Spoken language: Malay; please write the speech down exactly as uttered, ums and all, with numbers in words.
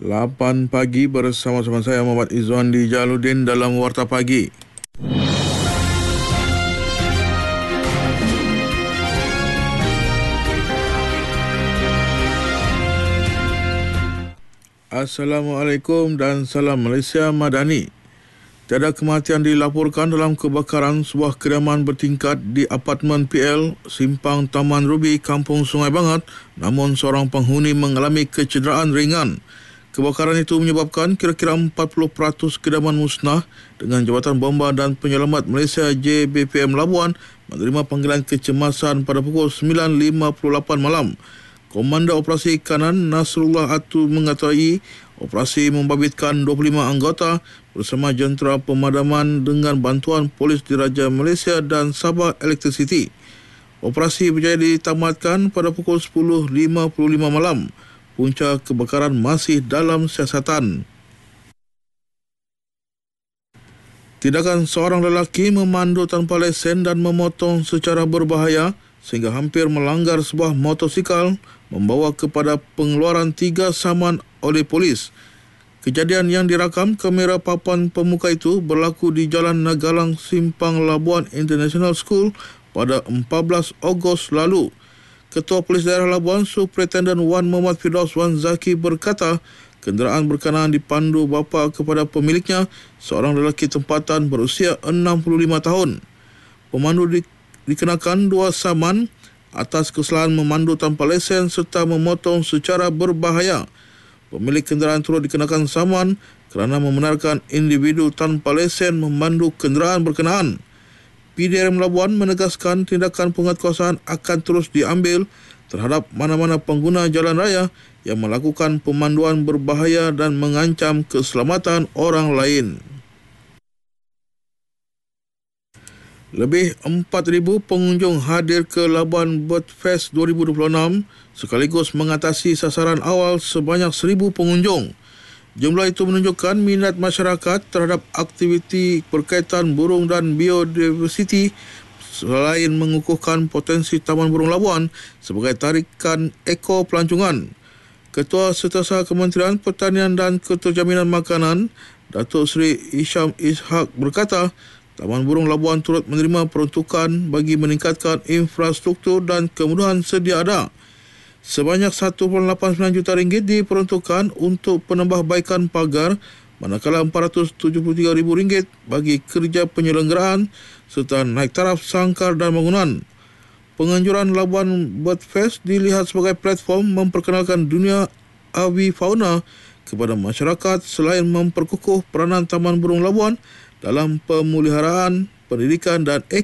lapan pagi bersama-sama saya Muhammad Izzuandi Jaludin dalam Warta Pagi. Assalamualaikum dan salam Malaysia Madani. Tiada kematian dilaporkan dalam kebakaran sebuah kediaman bertingkat di apartmen P L Simpang Taman Rubi, Kampung Sungai Bangat, namun seorang penghuni mengalami kecederaan ringan. Kebakaran itu menyebabkan kira-kira empat puluh peratus kediaman musnah dengan Jabatan Bomba dan Penyelamat Malaysia J B P M Labuan menerima panggilan kecemasan pada pukul sembilan lima puluh lapan malam. Komander Operasi Kanan Nasrullah Atu mengataui operasi membabitkan dua puluh lima anggota bersama jentera pemadaman dengan bantuan polis Diraja Malaysia dan Sabah Electricity. Operasi berjaya ditamatkan pada pukul sepuluh lima puluh lima malam. Punca kebakaran masih dalam siasatan. Tindakan seorang lelaki memandu tanpa lesen dan memotong secara berbahaya sehingga hampir melanggar sebuah motosikal membawa kepada pengeluaran tiga saman oleh polis. Kejadian yang dirakam kamera papan pemuka itu berlaku di Jalan Nagalang Simpang Labuan International School pada empat belas Ogos lalu. Ketua Polis Daerah Labuan, Superintendent Wan Muhammad Firdaus Wan Zaki berkata, kenderaan berkenaan dipandu bapa kepada pemiliknya, seorang lelaki tempatan berusia enam puluh lima tahun. Pemandu di, dikenakan dua saman atas kesalahan memandu tanpa lesen serta memotong secara berbahaya. Pemilik kenderaan turut dikenakan saman kerana membenarkan individu tanpa lesen memandu kenderaan berkenaan. P D R M Labuan menegaskan tindakan penguatkuasaan akan terus diambil terhadap mana-mana pengguna jalan raya yang melakukan pemanduan berbahaya dan mengancam keselamatan orang lain. Lebih empat ribu pengunjung hadir ke Labuan Bird Fest dua ribu dua puluh enam sekaligus mengatasi sasaran awal sebanyak seribu pengunjung. Jumlah itu menunjukkan minat masyarakat terhadap aktiviti berkaitan burung dan biodiversiti selain mengukuhkan potensi Taman Burung Labuan sebagai tarikan eko pelancongan. Ketua Setiausaha Kementerian Pertanian dan Keterjaminan Makanan, Datuk Seri Isham Ishak berkata, Taman Burung Labuan turut menerima peruntukan bagi meningkatkan infrastruktur dan kemudahan sedia ada. Sebanyak satu perpuluhan lapan sembilan juta ringgit diperuntukkan untuk penambahbaikan pagar, manakala empat ratus tujuh puluh tiga ribu ringgit bagi kerja penyelenggaraan serta naik taraf sangkar dan bangunan. Penganjuran Labuan Bird Fest dilihat sebagai platform memperkenalkan dunia avifauna kepada masyarakat selain memperkukuh peranan Taman Burung Labuan dalam pemeliharaan, pendidikan dan ekonomi.